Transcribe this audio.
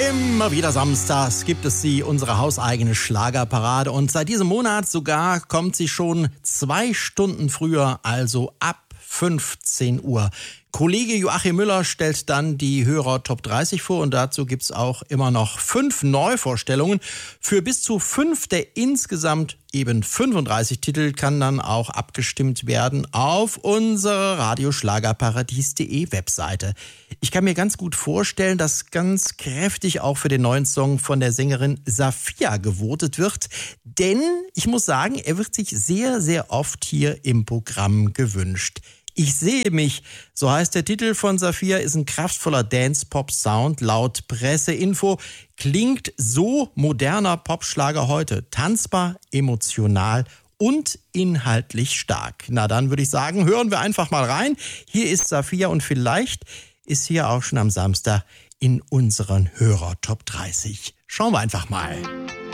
Immer wieder samstags gibt es unsere hauseigene Schlagerparade. Und seit diesem Monat sogar kommt sie schon 2 Stunden früher, also ab 15 Uhr. Kollege Joachim Müller stellt dann die Hörer Top 30 vor und dazu gibt's auch immer noch 5 Neuvorstellungen. Für bis zu 5 der insgesamt eben 35 Titel kann dann auch abgestimmt werden auf unserer radioschlagerparadies.de Webseite. Ich kann mir ganz gut vorstellen, dass ganz kräftig auch für den neuen Song von der Sängerin Safiya gewotet wird. Denn ich muss sagen, er wird sich sehr, sehr oft hier im Programm gewünscht. Ich sehe mich, so heißt der Titel von Safiya, ist ein kraftvoller Dance-Pop-Sound. Laut Presseinfo klingt so moderner Popschlager heute. Tanzbar, emotional und inhaltlich stark. Na dann würde ich sagen, hören wir einfach mal rein. Hier ist Safiya und vielleicht ist hier auch schon am Samstag in unseren Hörer Top 30. Schauen wir einfach mal.